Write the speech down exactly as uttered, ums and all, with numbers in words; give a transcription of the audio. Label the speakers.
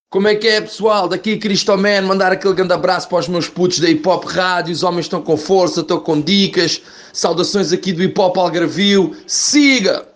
Speaker 1: Como é que é, pessoal? Daqui Cristoman, mandar aquele grande abraço para os meus putos da Hip Hop Rádio. Os homens estão com força, estão com dicas. Saudações aqui do Hip Hop Algarvio. Siga!